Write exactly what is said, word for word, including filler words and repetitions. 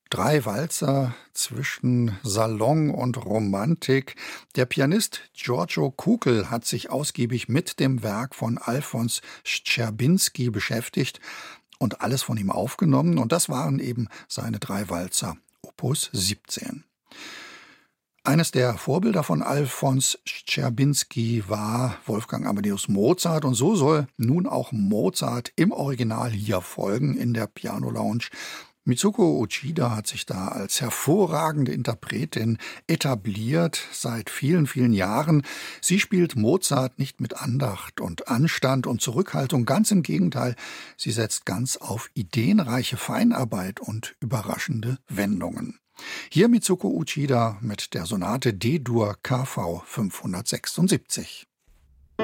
Drei Walzer zwischen Salon und Romantik. Der Pianist Giorgio Kukl hat sich ausgiebig mit dem Werk von Alfons Schtscherbinski beschäftigt und alles von ihm aufgenommen. Und das waren eben seine drei Walzer, Opus siebzehn. Eines der Vorbilder von Alfons Schtscherbinski war Wolfgang Amadeus Mozart, und so soll nun auch Mozart im Original hier folgen in der Piano Lounge. Mitsuko Uchida hat sich da als hervorragende Interpretin etabliert seit vielen, vielen Jahren. Sie spielt Mozart nicht mit Andacht und Anstand und Zurückhaltung, ganz im Gegenteil. Sie setzt ganz auf ideenreiche Feinarbeit und überraschende Wendungen. Hier Mitsuko Uchida mit der Sonate D-Dur K V fünfhundertsechsundsiebzig.